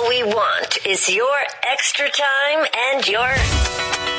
All we want is your extra time and your